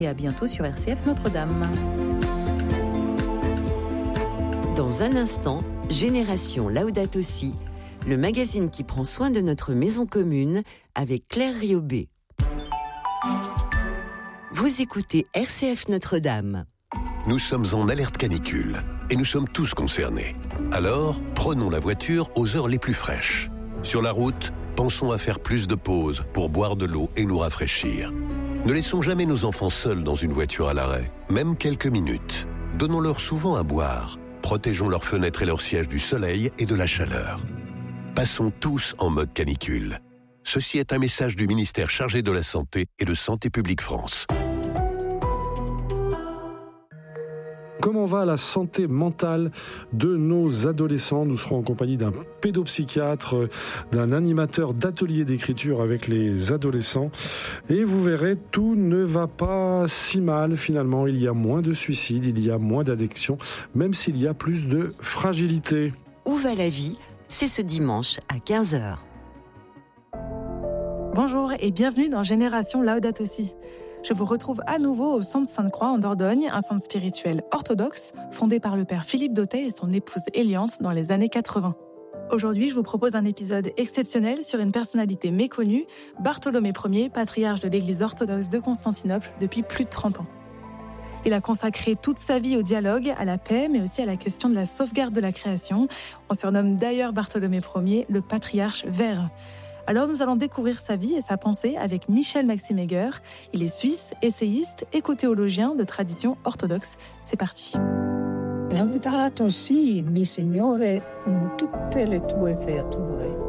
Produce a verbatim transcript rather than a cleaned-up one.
Et à bientôt sur R C F Notre-Dame. Dans un instant, Génération Laudato Si, le magazine qui prend soin de notre maison commune avec Claire Riobé. Vous écoutez R C F Notre-Dame. Nous sommes en alerte canicule et nous sommes tous concernés. Alors, prenons la voiture aux heures les plus fraîches. Sur la route, pensons à faire plus de pauses pour boire de l'eau et nous rafraîchir. Ne laissons jamais nos enfants seuls dans une voiture à l'arrêt, même quelques minutes. Donnons-leur souvent à boire. Protégeons leurs fenêtres et leurs sièges du soleil et de la chaleur. Passons tous en mode canicule. Ceci est un message du ministère chargé de la Santé et de Santé publique France. Comment va la santé mentale de nos adolescents ? Nous serons en compagnie d'un pédopsychiatre, d'un animateur d'ateliers d'écriture avec les adolescents. Et vous verrez, tout ne va pas si mal finalement. Il y a moins de suicides, il y a moins d'addictions, même s'il y a plus de fragilité. Où va la vie ? C'est ce dimanche à quinze heures. Bonjour et bienvenue dans Génération Laudato Si. Je vous retrouve à nouveau au Centre Sainte-Croix en Dordogne, un centre spirituel orthodoxe fondé par le père Philippe Dautet et son épouse Eliante dans les années quatre-vingts. Aujourd'hui, je vous propose un épisode exceptionnel sur une personnalité méconnue, Bartholomée Ier, patriarche de l'Église orthodoxe de Constantinople depuis plus de trente ans. Il a consacré toute sa vie au dialogue, à la paix, mais aussi à la question de la sauvegarde de la création. On surnomme d'ailleurs Bartholomée Ier le patriarche vert. Alors nous allons découvrir sa vie et sa pensée avec Michel Maximegger. Il est suisse, essayiste, éco-théologien de tradition orthodoxe. C'est parti. Laudato si, mi Signore, con tutte le tue creature.